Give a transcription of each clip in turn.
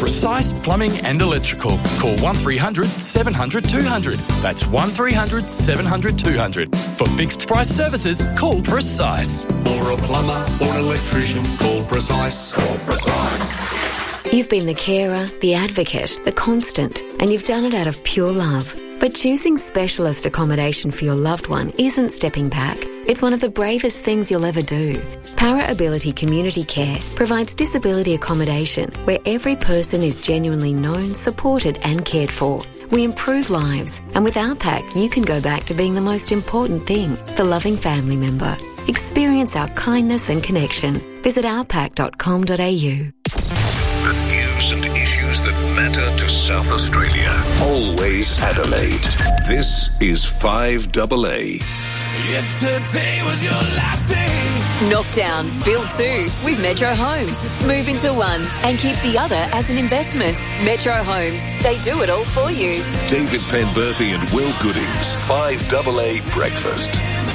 Precise Plumbing and Electrical. Call 1300 700 200. That's 1300 700 200. For fixed price services, call Precise. For a plumber or an electrician, call Precise. Call Precise. You've been the carer, the advocate, the constant, and you've done it out of pure love. But choosing specialist accommodation for your loved one isn't stepping back. It's one of the bravest things you'll ever do. Para Ability Community Care provides disability accommodation where every person is genuinely known, supported and cared for. We improve lives, and with our pack, you can go back to being the most important thing, the loving family member. Experience our kindness and connection. Visit ourpack.com.au. The news and issues that matter to South Australia. Always Adelaide. This is 5AA. Yesterday was your last day. Knockdown, build two with Metro Homes. Move into one and keep the other as an investment. Metro Homes, they do it all for you. David Penberthy and Will Goodings. 5AA Breakfast.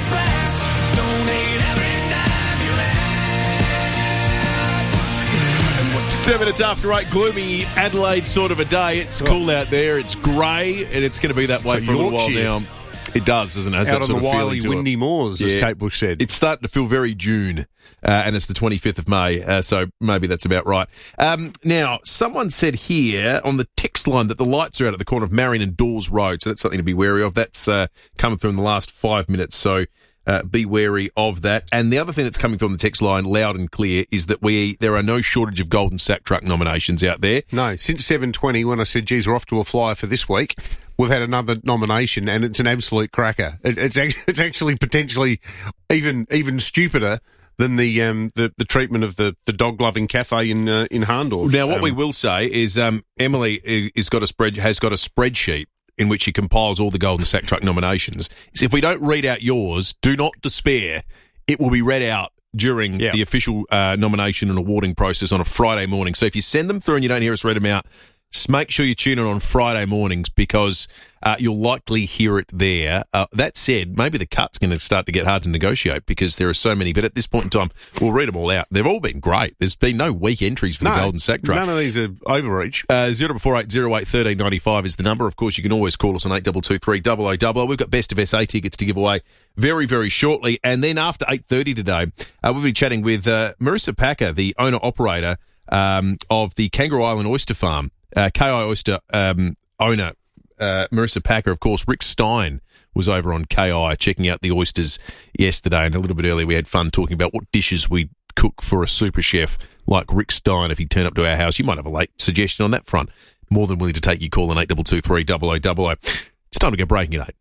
7 minutes after 8, gloomy Adelaide sort of a day. It's cool out there, it's grey, and it's going to be that way for a little while now. It does, doesn't it? Has out that on sort the of wily, feeling to windy it. moors, as Kate Bush said. It's starting to feel very June, and it's the 25th of May, so maybe that's about right. Now, someone said here on the text line that the lights are out at the corner of Marion and Dawes Road, so that's something to be wary of. That's coming through in the last 5 minutes, so be wary of that. And the other thing that's coming through on the text line, loud and clear, is that there are no shortage of Golden Sack Truck nominations out there. No, since 7:20, when I said, geez, we're off to a flyer for this week, we've had another nomination, and it's an absolute cracker. It's actually potentially even stupider than the treatment of the dog loving cafe in Harndorf. Now, what we will say is Emily has got a spreadsheet in which she compiles all the Golden Sack Truck nominations. So if we don't read out yours, do not despair. It will be read out during the official nomination and awarding process on a Friday morning. So if you send them through and you don't hear us read them out, make sure you tune in on Friday mornings because you'll likely hear it there. That said, maybe the cut's going to start to get hard to negotiate because there are so many. But at this point in time, we'll read them all out. They've all been great. There's been no weak entries for the Golden Sack Truck. None of these are overreach. 0448 08 1395 is the number. Of course, you can always call us on 8223 0000. We've got Best of SA tickets to give away very, very shortly. And then after 8:30 today, we'll be chatting with Marissa Packer, the owner-operator of the Kangaroo Island Oyster Farm. KI Oyster owner Marissa Packer, of course. Rick Stein was over on KI checking out the oysters yesterday, and a little bit earlier we had fun talking about what dishes we cook for a super chef like Rick Stein if he turned up to our house. You might have a late suggestion on that front. More than willing to take your call on 8223 0000. It's time to go breaking at 8.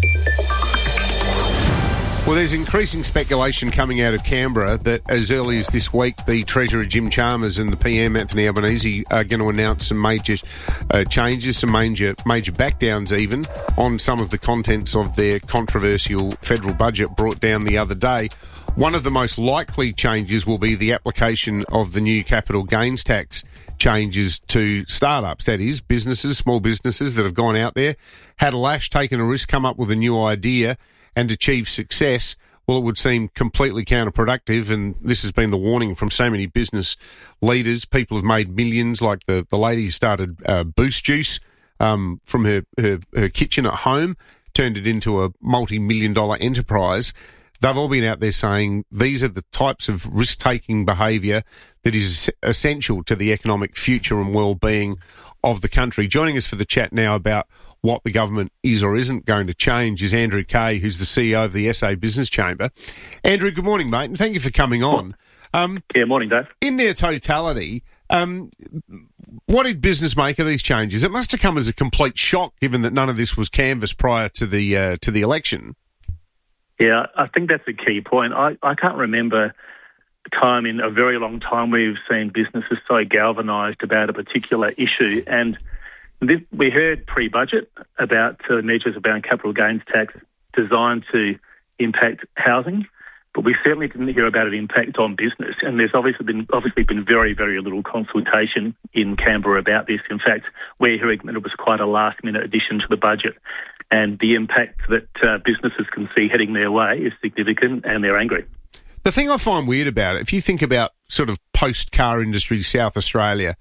Well, there's increasing speculation coming out of Canberra that as early as this week, the Treasurer Jim Chalmers and the PM Anthony Albanese are going to announce some major changes, some major backdowns even, on some of the contents of their controversial federal budget brought down the other day. One of the most likely changes will be the application of the new capital gains tax changes to startups, that is, businesses, small businesses that have gone out there, had a lash, taken a risk, come up with a new idea and achieve success. Well, it would seem completely counterproductive, and this has been the warning from so many business leaders. People have made millions, like the lady who started Boost Juice from her kitchen at home, turned it into a multi-million-dollar enterprise. They've all been out there saying these are the types of risk-taking behaviour that is essential to the economic future and well-being of the country. Joining us for the chat now about what the government is or isn't going to change is Andrew Kay, who's the CEO of the SA Business Chamber. Andrew, good morning, mate, and thank you for coming on. Morning, Dave. In their totality, what did business make of these changes? It must have come as a complete shock, given that none of this was canvassed prior to the election. Yeah, I think that's a key point. I can't remember a time in a very long time we've seen businesses so galvanised about a particular issue. And we heard pre-budget about measures about capital gains tax designed to impact housing, but we certainly didn't hear about an impact on business. And there's obviously been very, very little consultation in Canberra about this. In fact, we're hearing that it was quite a last-minute addition to the budget. And the impact that businesses can see heading their way is significant, and they're angry. The thing I find weird about it, if you think about sort of post-car industry South Australia,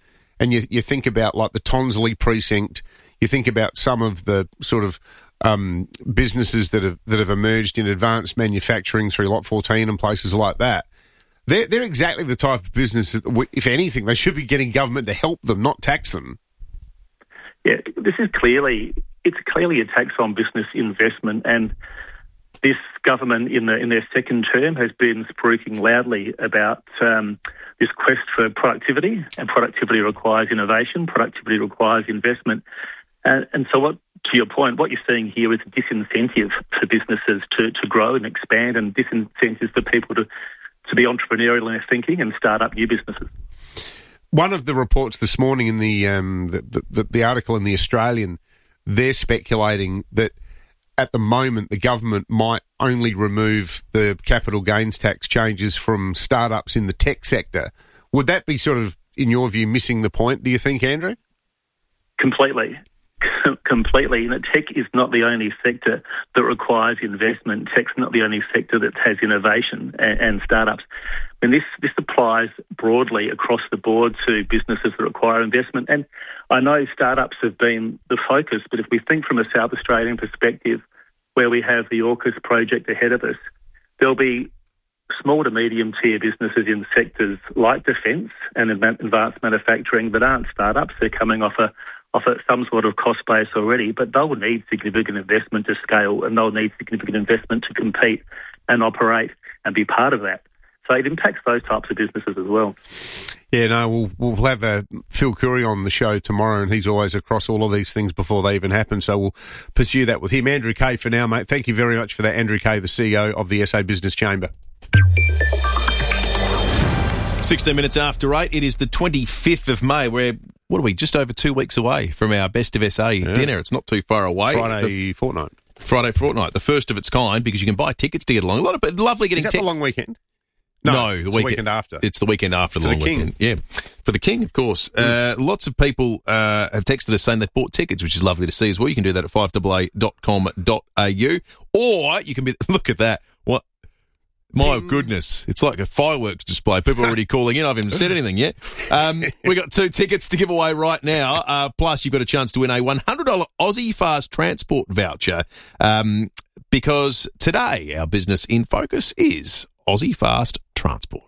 and you think about like the Tonsley precinct, you think about some of the sort of businesses that have emerged in advanced manufacturing through Lot 14 and places like that. They're exactly the type of business that, if anything, they should be getting government to help them, not tax them. Yeah, this is clearly a tax on business investment, and this government in their second term has been spruiking loudly about this quest for productivity, and productivity requires innovation, productivity requires investment. And so to your point, what you're seeing here is a disincentive for businesses to grow and expand, and disincentives for people to be entrepreneurial in their thinking and start up new businesses. One of the reports this morning in the article in The Australian, they're speculating that at the moment the government might only remove the capital gains tax changes from startups in the tech sector. Would that be sort of, in your view, missing the point, do you think, Andrew? Completely. Completely. Tech is not the only sector that requires investment. Tech's not the only sector that has innovation and startups. And this applies broadly across the board to businesses that require investment. And I know startups have been the focus, but if we think from a South Australian perspective, where we have the AUKUS project ahead of us, there'll be small to medium tier businesses in sectors like defence and advanced manufacturing that aren't startups. They're coming off some sort of cost base already, but they'll need significant investment to scale, and they'll need significant investment to compete and operate and be part of that. So it impacts those types of businesses as well. Yeah, no, we'll have Phil Curry on the show tomorrow, and he's always across all of these things before they even happen, so we'll pursue that with him. Andrew Kay for now, mate. Thank you very much for that. Andrew Kay, the CEO of the SA Business Chamber. 16 minutes after 8, it is the 25th of May. We're, what are we, just over 2 weeks away from our Best of SA dinner. It's not too far away. Friday fortnight, the first of its kind, because you can buy tickets to get along. A lot of lovely getting tickets. Is that the long weekend? No, the weekend after. It's the weekend after the long weekend. Yeah, for the King, of course. Lots of people have texted us saying they've bought tickets, which is lovely to see as well. You can do that at 5AA.com.au, or you can be, look at that. What? My goodness, it's like a fireworks display. People are already calling in. I haven't said anything yet. We got 2 tickets to give away right now. Plus, you've got a chance to win a $100 Aussie Fast Transport voucher. Because today, our business in focus is Aussie Fast Transport.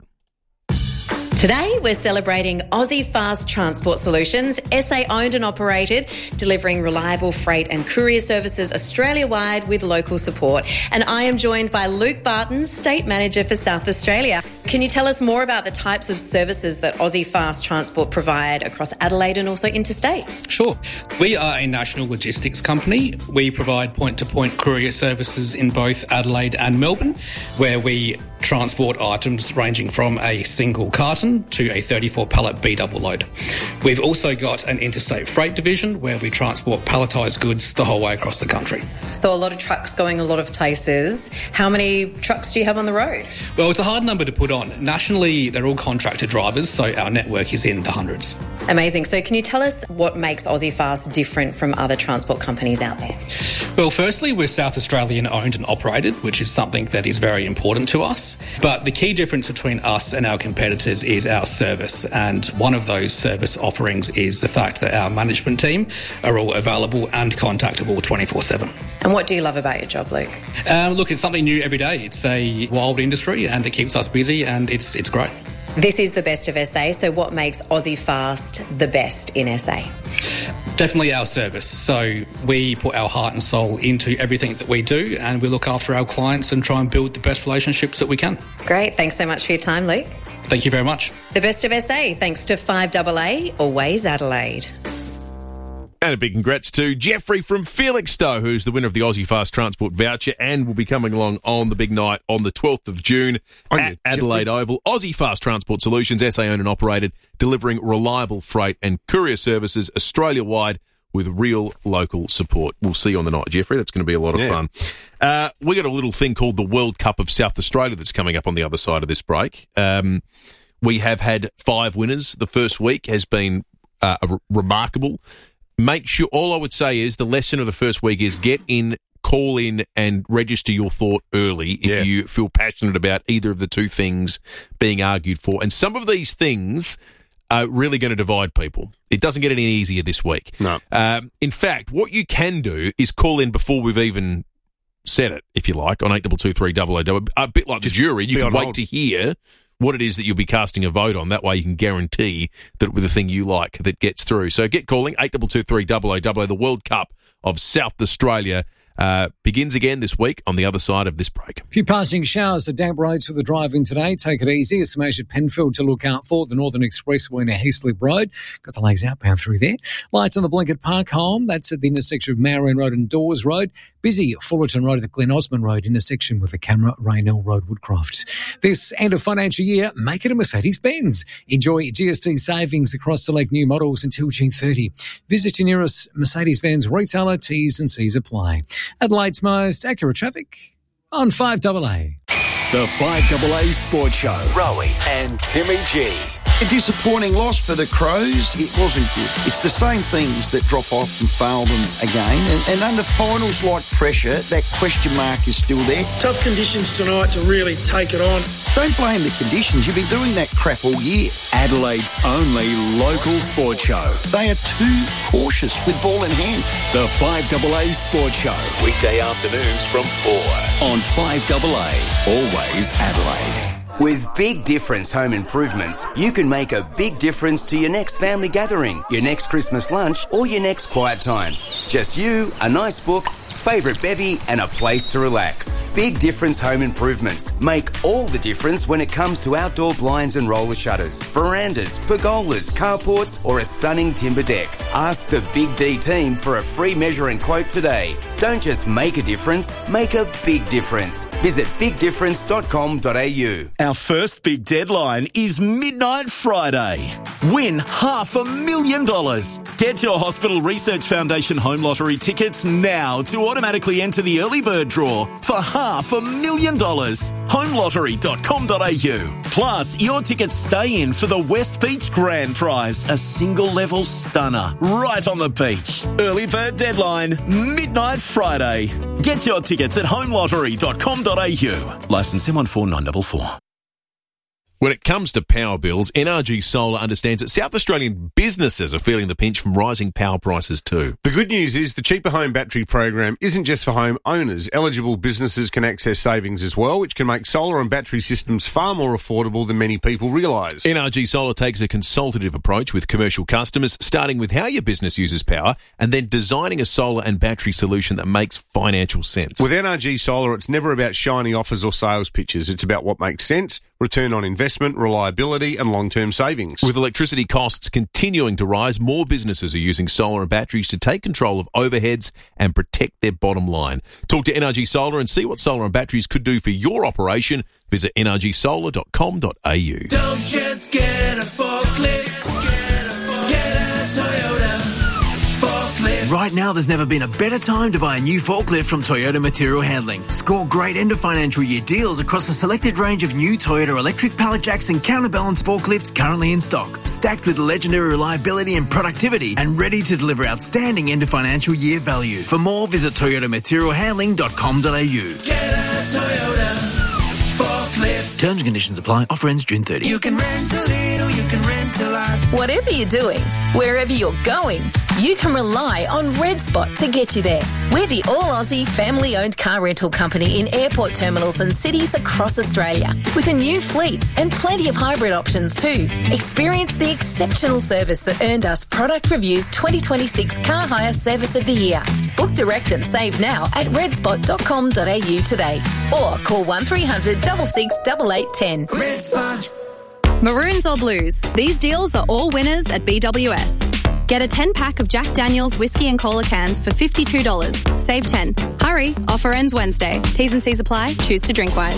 Today, we're celebrating Aussie Fast Transport Solutions, SA owned and operated, delivering reliable freight and courier services Australia-wide with local support. And I am joined by Luke Barton, State Manager for South Australia. Can you tell us more about the types of services that Aussie Fast Transport provide across Adelaide and also interstate? Sure. We are a national logistics company. We provide point-to-point courier services in both Adelaide and Melbourne, where we transport items ranging from a single carton to a 34 pallet B double load. We've also got an interstate freight division where we transport palletised goods the whole way across the country. So a lot of trucks going a lot of places. How many trucks do you have on the road? Well, it's a hard number to put on. Nationally, they're all contracted drivers, so our network is in the hundreds. Amazing. So can you tell us what makes Aussie Fast different from other transport companies out there? Well, firstly, we're South Australian owned and operated, which is something that is very important to us. But the key difference between us and our competitors is our service. And one of those service offerings is the fact that our management team are all available and contactable 24/7. And what do you love about your job, Luke? Look, it's something new every day. It's a wild industry and it keeps us busy and it's great. This is the Best of SA, so what makes Aussie Fast the best in SA? Definitely our service. So we put our heart and soul into everything that we do and we look after our clients and try and build the best relationships that we can. Great. Thanks so much for your time, Luke. Thank you very much. The Best of SA, thanks to 5AA, always Adelaide. And a big congrats to Jeffrey from Felixstowe, who's the winner of the Aussie Fast Transport voucher and will be coming along on the big night on the 12th of June at Adelaide Oval. Aussie Fast Transport Solutions, SA owned and operated, delivering reliable freight and courier services Australia-wide with real local support. We'll see you on the night, Jeffrey. That's going to be a lot of fun. We got a little thing called the World Cup of South Australia that's coming up on the other side of this break. We have had 5 winners. The first week has been remarkable. Make sure, all I would say is the lesson of the first week is get in, call in and register your thought early if you feel passionate about either of the two things being argued for. And some of these things are really going to divide people. It doesn't get any easier this week. No. In fact, what you can do is call in before we've even said it, if you like, on 8223 a bit like the jury. You can wait to hear what it is that you'll be casting a vote on. That way you can guarantee that it will be the thing you like that gets through. So get calling, 8223 The World Cup of South Australia begins again this week on the other side of this break. A few passing showers, the damp roads for the drive-in today. Take it easy. A smash at Penfield to look out for. The Northern Expressway near Heaslip Road. Got delays outbound through there. Lights on the Blinket Park home. That's at the intersection of Maroon Road and Dawes Road. Busy at Fullerton Road at the Glen Osmond Road intersection with the camera, Raynell Road, Woodcroft. This end of financial year, make it a Mercedes-Benz. Enjoy GST savings across select new models until June 30. Visit your nearest Mercedes-Benz retailer. T's and C's apply. Adelaide's most accurate traffic on 5AA. The 5AA Sports Show. Rowie and Timmy G. A disappointing loss for the Crows. It wasn't good. It's the same things that drop off and fail them again. And under finals like pressure, that question mark is still there. Tough conditions tonight to really take it on. Don't blame the conditions. You've been doing that crap all year. Adelaide's only local sports show. They are too cautious with ball in hand. The 5AA Sports Show. Weekday afternoons from 4 on 5AA. Always Adelaide. With Big Difference Home Improvements, you can make a big difference to your next family gathering, your next Christmas lunch, or your next quiet time. Just you, a nice book, favourite bevy, and a place to relax. Big Difference Home Improvements make all the difference when it comes to outdoor blinds and roller shutters, verandas, pergolas, carports, or a stunning timber deck. Ask the Big D team for a free measure and quote today. Don't just make a difference, make a big difference. Visit bigdifference.com.au. Our first big deadline is Midnight Friday. Win $500,000. Get your Hospital Research Foundation Home Lottery tickets now to automatically enter the early bird draw for $500,000. Homelottery.com.au. Plus, your tickets stay in for the West Beach Grand Prize, a single level stunner right on the beach. Early bird deadline, Midnight Friday. Get your tickets at homelottery.com.au. Licence M14944. When it comes to power bills, NRG Solar understands that South Australian businesses are feeling the pinch from rising power prices too. The good news is the Cheaper Home Battery program isn't just for home owners. Eligible businesses can access savings as well, which can make solar and battery systems far more affordable than many people realise. NRG Solar takes a consultative approach with commercial customers, starting with how your business uses power and then designing a solar and battery solution that makes financial sense. With NRG Solar, it's never about shiny offers or sales pitches. It's about what makes sense, return on investment, reliability and long-term savings. With electricity costs continuing to rise, more businesses are using solar and batteries to take control of overheads and protect their bottom line. Talk to NRG Solar and see what solar and batteries could do for your operation. Visit nrgsolar.com.au. Don't just get a forklift, get a Toyota forklift. Right now, there's never been a better time to buy a new forklift from Toyota Material Handling. Score great end of financial year deals across a selected range of new Toyota electric pallet jacks and counterbalance forklifts currently in stock, stacked with legendary reliability and productivity and ready to deliver outstanding end of financial year value. For more, visit toyotamaterialhandling.com.au. Get a Toyota forklift. Terms and conditions apply. Offer ends June 30. You can rent a little, you can rent a lot. Whatever you're doing, wherever you're going, you can rely on Red Spot to get you there. We're the all-Aussie family-owned car rental company in airport terminals and cities across Australia, with a new fleet and plenty of hybrid options too. Experience the exceptional service that earned us Product Review's 2026 Car Hire Service of the Year. Book direct and save now at redspot.com.au today, or call 1300 66 8810. Red Spot. Maroons or blues, these deals are all winners at BWS. Get a 10-pack of Jack Daniel's whiskey and cola cans for $52. Save 10. Hurry, offer ends Wednesday. T's and C's apply. Choose to drink wise.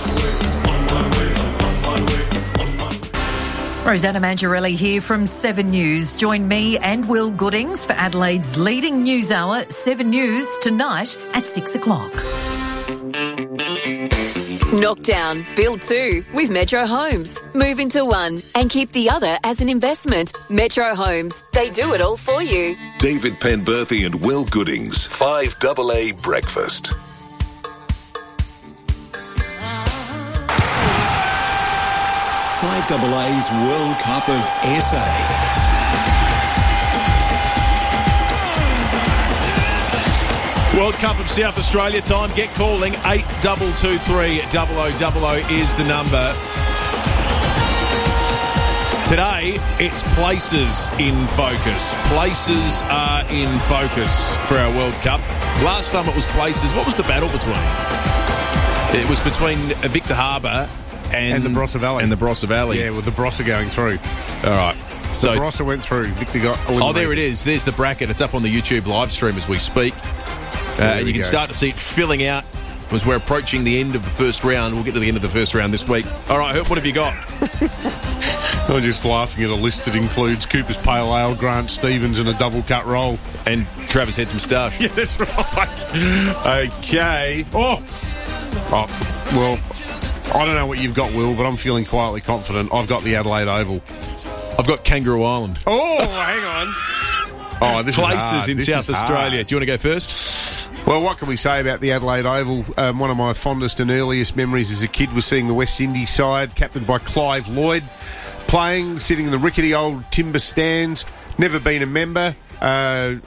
Rosanna Mangiarelli here from 7 News. Join me and Will Goodings for Adelaide's leading news hour, 7 News, tonight at 6 o'clock. Knock down, build two with Metro Homes. Move into one and keep the other as an investment. Metro Homes, they do it all for you. David Penberthy and Will Goodings, 5AA Breakfast. 5AA's World Cup of SA. World Cup of South Australia time. Get calling. 8223 0000 is the number. Today, it's places in focus. Places are in focus for our World Cup. Last time it was places. What was the battle between? It was between Victor Harbour and the Barossa Valley. And the Barossa Valley. Yeah, with the Barossa going through. All right. So the Barossa went through. Victor got eliminated. Oh, there it is. There's the bracket. It's up on the YouTube live stream as we speak. You can start to see it filling out as we're approaching the end of the first round. We'll get to the end of the first round this week. All right, Herb, what have you got? I'm just laughing at a list that includes Cooper's Pale Ale, Grant Stevens and a double cut roll. And Travis Head's moustache. Yeah, that's right. Okay. Oh, well, I don't know what you've got, Will, but I'm feeling quietly confident. I've got the Adelaide Oval. I've got Kangaroo Island. Oh, hang on. Oh, this Places in this South Australia. Do you want to go first? Well, what can we say about the Adelaide Oval? One of my fondest and earliest memories as a kid was seeing the West Indies side, captained by Clive Lloyd, playing, sitting in the rickety old timber stands. Never been a member. I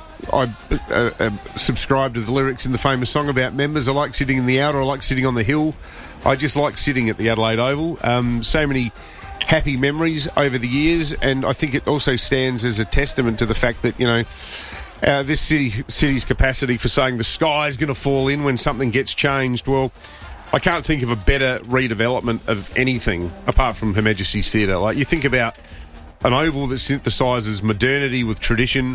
subscribe to the lyrics in the famous song about members. I like sitting in the outer. I like sitting on the hill. I just like sitting at the Adelaide Oval. So many happy memories over the years, and I think it also stands as a testament to the fact that, you know, this city's capacity for saying the sky's going to fall in when something gets changed. Well, I can't think of a better redevelopment of anything apart from Her Majesty's Theatre. Like, you think about an oval that synthesises modernity with tradition,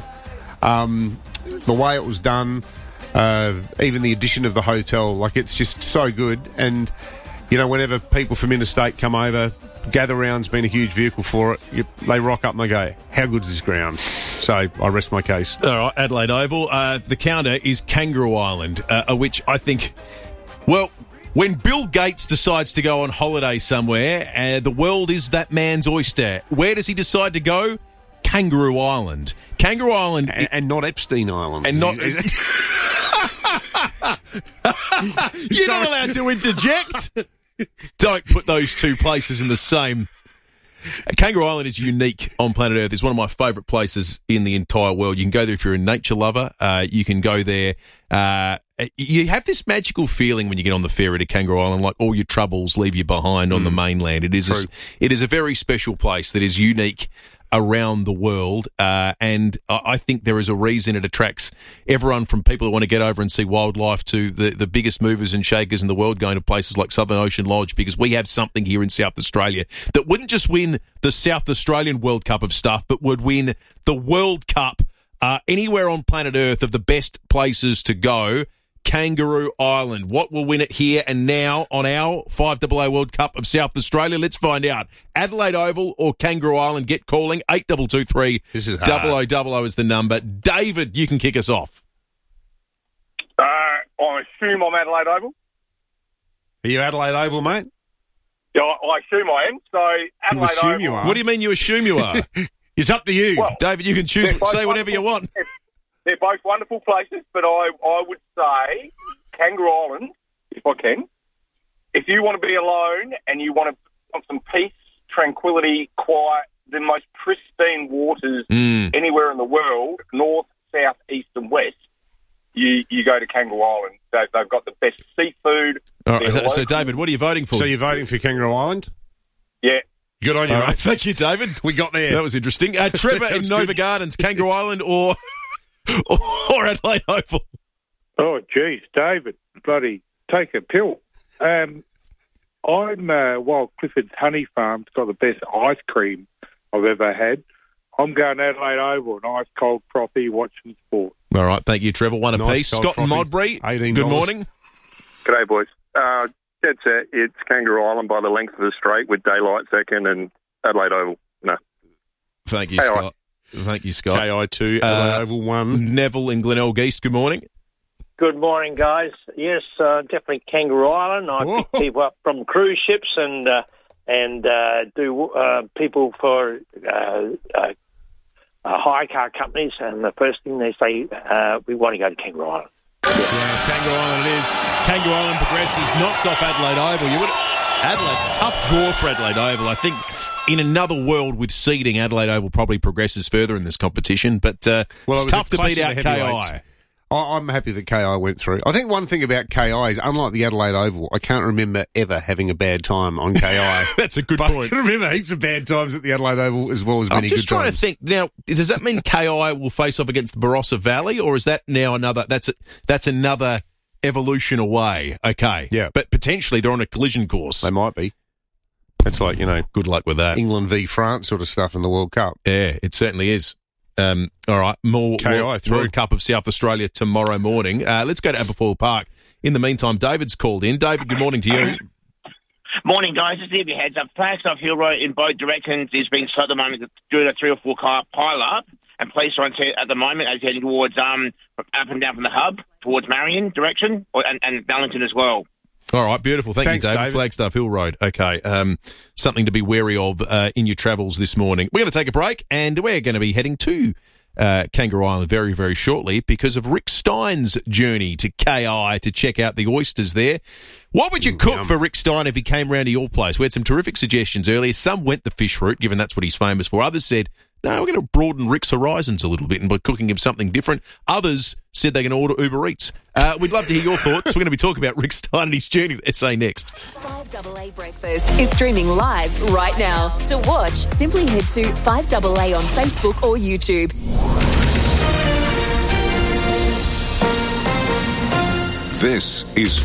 the way it was done, even the addition of the hotel. Like, it's just so good. And, you know, whenever people from interstate come over, Gather Round's been a huge vehicle for it. They rock up and they go, how good is this ground? So I rest my case. All right, Adelaide Oval. The counter is Kangaroo Island, which I think, well, when Bill Gates decides to go on holiday somewhere, the world is that man's oyster. Where does he decide to go? Kangaroo Island. Kangaroo Island. And not Epstein Island. And not... You're not allowed to interject. Don't put those two places in the same. Kangaroo Island is unique on planet Earth. It's one of my favourite places in the entire world. You can go there if you're a nature lover. You can go there. You have this magical feeling when you get on the ferry to Kangaroo Island, like all your troubles leave you behind on the mainland. It is a very special place that is unique around the world, and I think there is a reason it attracts everyone from people who want to get over and see wildlife to the biggest movers and shakers in the world going to places like Southern Ocean Lodge, because we have something here in South Australia that wouldn't just win the South Australian World Cup of stuff, but would win the World Cup anywhere on planet Earth of the best places to go. Kangaroo Island. What will win it here and now on our 5AA World Cup of South Australia? Let's find out. Adelaide Oval or Kangaroo Island? Get calling. 8223 0000 is the number. David, you can kick us off. I assume I'm Adelaide Oval. Are you Adelaide Oval, mate? Yeah, I assume I am. So Adelaide assume Oval. you are. What do you mean you assume you are? It's up to you. Well, David, you can choose. Say whatever you want. They're both wonderful places, but I would say Kangaroo Island, if I can. If you want to be alone and you want some peace, tranquility, quiet, the most pristine waters anywhere in the world, north, south, east and west, you go to Kangaroo Island. They've got the best seafood. All right, so David, what are you voting for? So you're voting for Kangaroo Island? Yeah. Good on you, mate. Right, thank you, David. We got there. That was interesting. Trevor in Nova Gardens, Kangaroo Island or Adelaide Oval? Oh, geez, David, bloody take a pill. While Clifford's Honey Farm's got the best ice cream I've ever had, I'm going Adelaide Oval, an ice cold frothy watching sport. All right, thank you, Trevor. One apiece. Scott and frothy. Modbury, $18. good morning. G'day, boys. Dead set. It's Kangaroo Island by the length of the straight with daylight second and Adelaide Oval. No. Thank you, Scott. Thank you, Scott. KI2, Adelaide Oval 1. Neville in Glenelg East, good morning. Good morning, guys. Yes, definitely Kangaroo Island. I pick people up from cruise ships and do people for hire car companies, and the first thing they say, we want to go to Kangaroo Island. Yeah, Kangaroo Island it is. Kangaroo Island progresses, knocks off Adelaide Oval. Adelaide, tough draw for Adelaide Oval. I think in another world with seeding, Adelaide Oval probably progresses further in this competition, but it's tough to beat out KI. I'm happy that KI went through. I think one thing about KI is, unlike the Adelaide Oval, I can't remember ever having a bad time on KI. That's a good point. I can remember heaps of bad times at the Adelaide Oval as well as many good times. I'm just trying to think, now, does that mean KI will face off against the Barossa Valley, or is that now another, that's another evolution away? Okay. Yeah. But potentially they're on a collision course. They might be. It's like, good luck with that. England v France sort of stuff in the World Cup. Yeah, it certainly is. All right, more World Cup of South Australia tomorrow morning. Let's go to Aberfoyle Park. In the meantime, David's called in. David, good morning to you. Morning, guys. Just to give you a heads up, Flagstaff Hill Road in both directions is being slowed at the moment due to a 3 or 4 car pile-up, and police are on set at the moment as heading towards up and down from the hub towards Marion direction and Ballington as well. All right, beautiful. Thanks, you, David. Flagstaff Hill Road. Okay, something to be wary of in your travels this morning. We're going to take a break, and we're going to be heading to Kangaroo Island very, very shortly because of Rick Stein's journey to KI to check out the oysters there. What would you cook for Rick Stein if he came round to your place? We had some terrific suggestions earlier. Some went the fish route, given that's what he's famous for. Others said, no, we're going to broaden Rick's horizons a little bit and by cooking him something different. Others said they're going to order Uber Eats. We'd love to hear your thoughts. We're going to be talking about Rick Stein and his journey to SA next. 5AA Breakfast is streaming live right now. To watch, simply head to 5AA on Facebook or YouTube. This is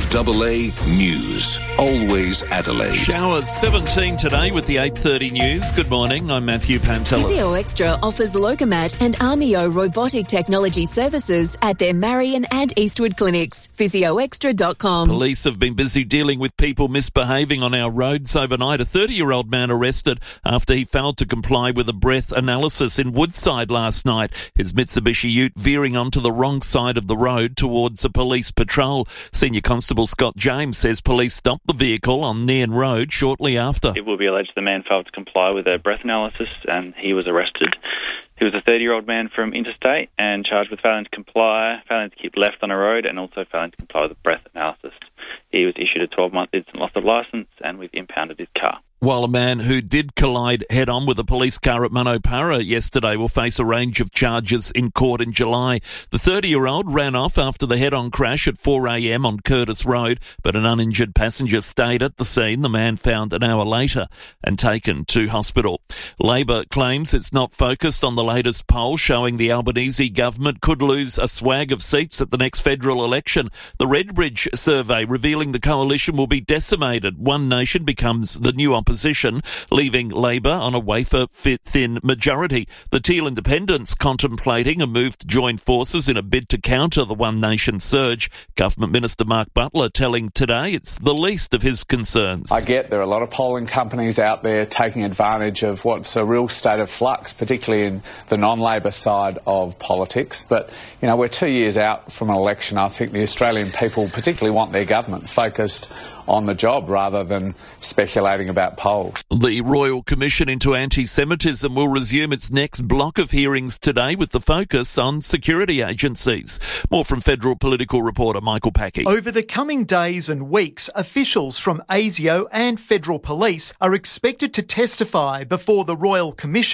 5AA News. Always Adelaide. Showers 17 today with the 8:30 news. Good morning, I'm Matthew Pantelis. Physio Extra offers Locomat and Armio robotic technology services at their Marion and Eastwood clinics. PhysioExtra.com. Police have been busy dealing with people misbehaving on our roads overnight. A 30-year-old man arrested after he failed to comply with a breath analysis in Woodside last night. His Mitsubishi Ute veering onto the wrong side of the road towards a police patrol. Senior Constable Scott James says police stopped the vehicle on Nairn Road shortly after. It will be alleged the man failed to comply with a breath analysis and he was arrested. He was a 30-year-old man from Interstate and charged with failing to comply, failing to keep left on a road and also failing to comply with a breath analysis. He was issued a 12-month instant loss of licence and we've impounded his car. While a man who did collide head-on with a police car at Manopara yesterday will face a range of charges in court in July. The 30-year-old ran off after the head-on crash at 4 a.m. on Curtis Road, but an uninjured passenger stayed at the scene. The man found an hour later and taken to hospital. Labor claims it's not focused on the latest poll showing the Albanese government could lose a swag of seats at the next federal election. The Redbridge survey revealing the coalition will be decimated. One Nation becomes the new opposition, leaving Labor on a wafer-thin majority. The Teal Independents contemplating a move to join forces in a bid to counter the One Nation surge. Government Minister Mark Butler telling Today it's the least of his concerns. I get there are a lot of polling companies out there taking advantage of what's a real state of flux, particularly in the non-Labor side of politics. But, we're 2 years out from an election. I think the Australian people particularly want their government focused on the job rather than speculating about polls. The Royal Commission into Anti-Semitism will resume its next block of hearings today with the focus on security agencies. More from federal political reporter Michael Packey. Over the coming days and weeks, officials from ASIO and federal police are expected to testify before the Royal Commission